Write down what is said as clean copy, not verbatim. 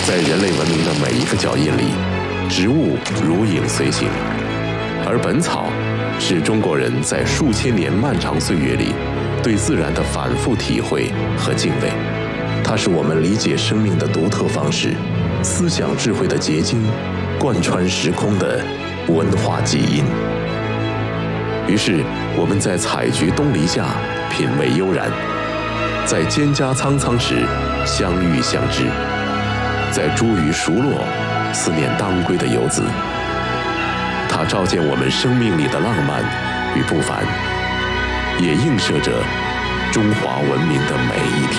在人类文明的每一个脚印里，植物如影随形，而本草是中国人在数千年漫长岁月里对自然的反复体会和敬畏。它是我们理解生命的独特方式，思想智慧的结晶，贯穿时空的文化基因。于是，我们在采菊东篱下，品味悠然；在蒹葭苍苍时，相遇相知；在茱萸熟落，思念当归的游子。它照见我们生命里的浪漫与不凡，也映射着中华文明的每一天。